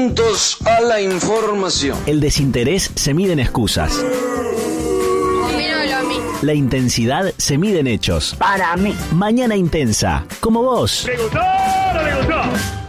Atentos a la información. El desinterés se mide en excusas. Dímelo a mí. La intensidad se mide en hechos. Para mí. Mañana Intensa, como vos. ¿Le gustó o no le gustó?